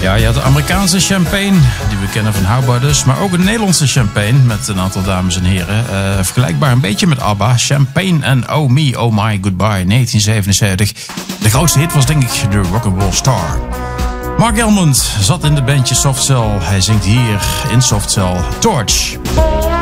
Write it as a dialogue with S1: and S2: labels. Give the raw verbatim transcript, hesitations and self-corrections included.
S1: Ja, je had de Amerikaanse champagne, die we kennen van How About Us, maar ook een Nederlandse champagne met een aantal dames en heren. Uh, vergelijkbaar een beetje met ABBA. Champagne en Oh Me, Oh My Goodbye, negentien zevenenzeventig. De grootste hit was denk ik de Rock'n'Roll Star. Mark Elmond zat in de bandje Soft Cell. Hij zingt hier in Soft Cell Torch.